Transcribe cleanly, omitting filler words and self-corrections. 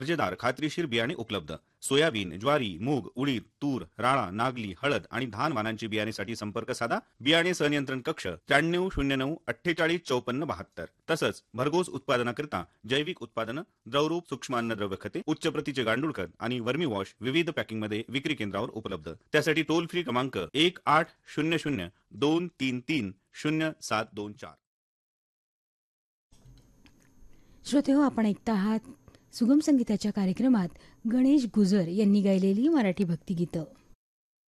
दर्जेदार खात्रीशीर बियाणे उपलब्ध. सोयाबीन, ज्वारी, मूग, उडीद, तूर, राळा, नागली, हळद आणि धान वाणांची बियाणेसाठी संपर्क साधा. बियाणे संनियंत्रण कक्ष 9309 485472. तसंच भरघोस उत्पादनाकरिता जैविक उत्पादनं, द्रवरूप सूक्ष्म अन्नद्रव्य खते, उच्च प्रतीचे गांडूळ खत आणि वर्मी वॉश विविध पॅकिंगमध्ये विक्री केंद्रावर उपलब्ध. त्यासाठी टोल फ्री क्रमांक 1800 233 0724. श्रोते हो, आपण ऐकता आहात सुगम संगीताच्या कार्यक्रमात गणेश गुजर यांनी गायलेली मराठी भक्तिगीतं.